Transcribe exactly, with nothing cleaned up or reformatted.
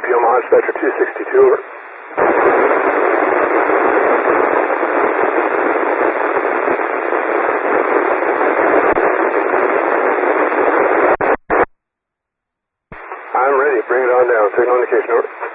P Omaha Spectra two sixty-two, over. I'm ready. Bring it on down. Signal indication, over.